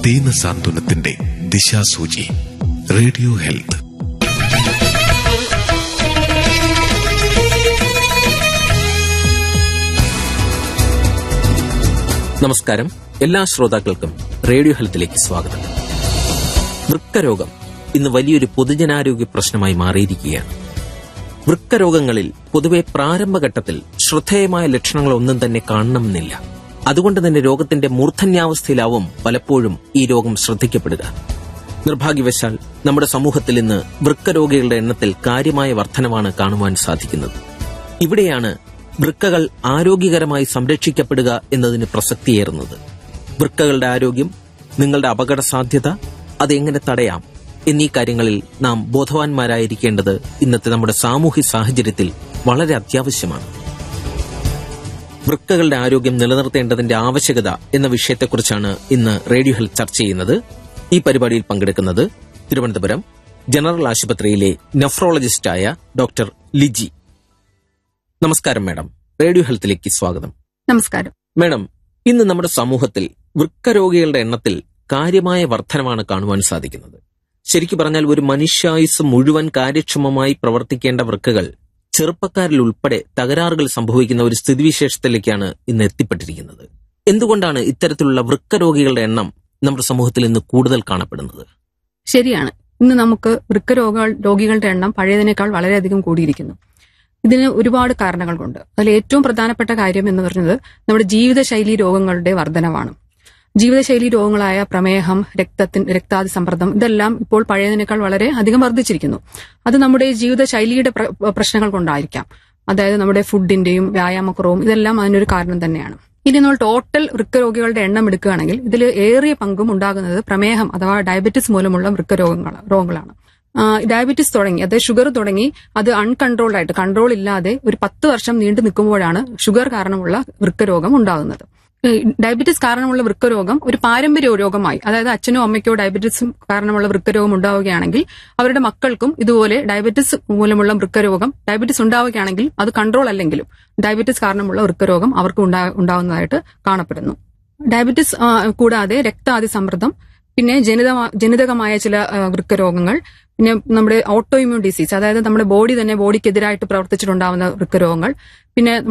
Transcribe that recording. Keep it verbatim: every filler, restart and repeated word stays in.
ദീനസാന്ത്വനത്തിന്റെ ദിശാസൂചി. Radio health. നമസ്കാരം. എല്ലാ ശ്രോതാക്കൾക്കും റേഡിയോ ഹെൽത്തിലേക്ക് സ്വാഗതം. വൃക്കരോഗം ഇന്ന് വലിയൊരു പൊതുജനാരോഗ്യ പ്രശ്നമായി മാറിയിരിക്കുകയാണ്. വൃക്കരോഗങ്ങളിൽ പൊതുവെ പ്രാരംഭഘട്ടത്തിൽ ശ്രദ്ധേയമായ ലക്ഷണങ്ങളൊന്നും തന്നെ കാണണമെന്നില്ല. അതുകൊണ്ട് തന്നെ രോഗത്തിന്റെ മൂർധന്യാവസ്ഥയിലാവും പലപ്പോഴും ഈ രോഗം ശ്രദ്ധിക്കപ്പെടുക. നിർഭാഗ്യവശാൽ നമ്മുടെ സമൂഹത്തിൽ ഇന്ന് വൃക്കരോഗികളുടെ എണ്ണത്തിൽ കാര്യമായ വർധനവാണ് കാണുവാൻ സാധിക്കുന്നത്. ഇവിടെയാണ് വൃക്കകൾ ആരോഗ്യകരമായി സംരക്ഷിക്കപ്പെടുക എന്നതിന് പ്രസക്തിയേറുന്നത്. വൃക്കകളുടെ ആരോഗ്യം, നിങ്ങളുടെ അപകട സാധ്യത, അതെങ്ങനെ തടയാം എന്നീ കാര്യങ്ങളിൽ നാം ബോധവാന്മാരായിരിക്കേണ്ടത് ഇന്നത്തെ നമ്മുടെ സാമൂഹ്യ സാഹചര്യത്തിൽ വളരെ അത്യാവശ്യമാണ്. വൃക്കകളുടെ ആരോഗ്യം നിലനിർത്തേണ്ടതിന്റെ ആവശ്യകത എന്ന വിഷയത്തെക്കുറിച്ചാണ് ഇന്ന് റേഡിയോ ഹെൽത്ത് ചർച്ച ചെയ്യുന്നത്. ഈ പരിപാടിയിൽ പങ്കെടുക്കുന്നത് തിരുവനന്തപുരം ജനറൽ ആശുപത്രിയിലെ നെഫ്രോളജിസ്റ്റായ ഡോക്ടർ ലിജി. നമസ്കാരം മാഡം, റേഡിയോ ഹെൽത്തിലേക്ക് സ്വാഗതം. നമസ്കാരം മാഡം. ഇന്ന് നമ്മുടെ സമൂഹത്തിൽ വൃക്കരോഗികളുടെ എണ്ണത്തിൽ കാര്യമായ വർധനമാണ് കാണുവാൻ സാധിക്കുന്നത്. ശരിക്കു പറഞ്ഞാൽ ഒരു മനുഷ്യായുസ് മുഴുവൻ കാര്യക്ഷമമായി പ്രവർത്തിക്കേണ്ട വൃക്കകൾ ചെറുപ്പക്കാരിൽ ഉൾപ്പെടെ തകരാറുകൾ സംഭവിക്കുന്ന ഒരു സ്ഥിതിവിശേഷത്തിലേക്കാണ് ഇന്ന് എത്തിപ്പെട്ടിരിക്കുന്നത്. എന്തുകൊണ്ടാണ് ഇത്തരത്തിലുള്ള വൃക്കരോഗികളുടെ എണ്ണം നമ്മുടെ സമൂഹത്തിൽ ഇന്ന് കൂടുതൽ കാണപ്പെടുന്നത്? ശരിയാണ്, ഇന്ന് നമുക്ക് വൃക്കരോഗ രോഗികളുടെ എണ്ണം പഴയതിനേക്കാൾ വളരെയധികം കൂടിയിരിക്കുന്നു. ഇതിന് ഒരുപാട് കാരണങ്ങളുണ്ട്. അതിൽ ഏറ്റവും പ്രധാനപ്പെട്ട കാര്യം എന്ന് പറയുന്നത് നമ്മുടെ ജീവിതശൈലി രോഗങ്ങളുടെ വർധനവാണ്. ജീവിതശൈലി രോഗങ്ങളായ പ്രമേഹം, രക്തത്തിൻ രക്താതി സമ്മർദ്ദം ഇതെല്ലാം ഇപ്പോൾ പഴയതിനേക്കാൾ വളരെ അധികം വർദ്ധിച്ചിരിക്കുന്നു. അത് നമ്മുടെ ജീവിതശൈലിയുടെ പ്രശ്നങ്ങൾ കൊണ്ടായിരിക്കാം. അതായത് നമ്മുടെ ഫുഡിന്റെയും വ്യായാമക്കുറവും ഇതെല്ലാം അതിനൊരു കാരണം തന്നെയാണ്. ഇനി നമ്മൾ ടോട്ടൽ വൃക്കരോഗികളുടെ എണ്ണം എടുക്കുകയാണെങ്കിൽ ഇതിൽ ഏറിയ പങ്കും ഉണ്ടാകുന്നത് പ്രമേഹം അഥവാ ഡയബറ്റിസ് മൂലമുള്ള വൃക്കരോഗങ്ങൾ രോഗങ്ങളാണ്. ഡയബറ്റിസ് തുടങ്ങി, അതായത് ഷുഗർ തുടങ്ങി അത് അൺകൺട്രോൾഡ് ആയിട്ട് കൺട്രോൾ ഇല്ലാതെ ഒരു പത്ത് വർഷം നീണ്ടു നിൽക്കുമ്പോഴാണ് ഷുഗർ കാരണമുള്ള വൃക്കരോഗം ഉണ്ടാകുന്നത്. ഡയബറ്റിസ് കാരണമുള്ള വൃക്കരോഗം ഒരു പാരമ്പര്യ രോഗമായി, അതായത് അച്ഛനോ അമ്മയ്ക്കോ ഡയബറ്റിസ് കാരണമുള്ള വൃക്കരോഗം ഉണ്ടാവുകയാണെങ്കിൽ അവരുടെ മക്കൾക്കും ഇതുപോലെ ഡയബറ്റിസ് മൂലമുള്ള വൃക്കരോഗം ഡയബറ്റിസ് ഉണ്ടാവുകയാണെങ്കിൽ അത് കൺട്രോൾ അല്ലെങ്കിലും ഡയബറ്റിസ് കാരണമുള്ള വൃക്കരോഗം അവർക്ക് ഉണ്ടാവുന്നതായിട്ട് കാണപ്പെടുന്നു. ഡയബറ്റിസ് കൂടാതെ രക്താതി സമ്മർദ്ദം, പിന്നെ ജനിത ജനിതകമായ ചില വൃക്കരോഗങ്ങൾ, പിന്നെ നമ്മുടെ ഓട്ടോ ഇമ്മ്യൂൺ ഡിസീസ്, അതായത് നമ്മുടെ ബോഡി തന്നെ ബോഡിക്കെതിരായിട്ട് പ്രവർത്തിച്ചിട്ടുണ്ടാവുന്ന വൃക്കരോഗങ്ങൾ, പിന്നെ